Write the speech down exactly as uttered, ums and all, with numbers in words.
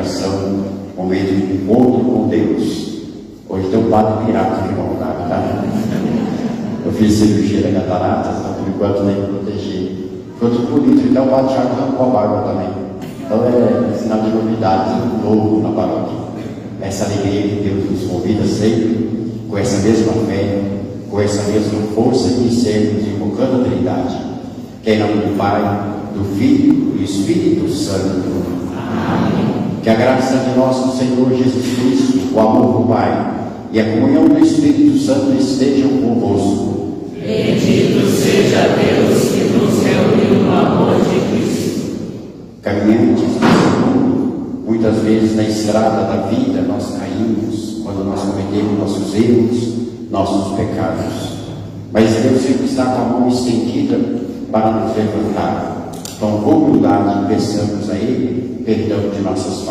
oração, momento de encontro com Deus. Hoje tem um padre pirata aqui no lugar, tá? Eu fiz cirurgia da catarata, então por enquanto nem protegi. Foi tudo bonito, então o padre Tiago arrancou a barba também. Então é sinal de novidade, novo na paróquia. Essa alegria que Deus nos convida sempre, com essa mesma fé, com essa mesma força de sermos invocando a Trindade, que é em nome do Pai, do Filho e do Espírito Santo. Amém. Que a graça de nosso Senhor Jesus Cristo, o amor do Pai e a comunhão do Espírito Santo estejam convosco. Bendito seja Deus que nos reuniu no amor de Cristo. Caminhantes desse mundo, muitas vezes na estrada da vida nós caímos quando nós cometemos nossos erros, nossos pecados. Mas Deus sempre está com a mão estendida para nos levantar. Então, com humildade, peçamos a Ele perdão de nossas